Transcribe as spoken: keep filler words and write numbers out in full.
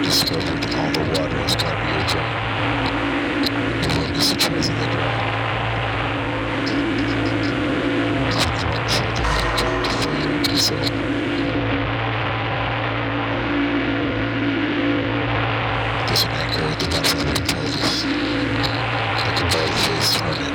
discovered all the water is Cambria dry. The wind is the trees in the ground. Young children have come to fire and diesel. There's an anchor at the natural pelvis. I can barely face the hornet.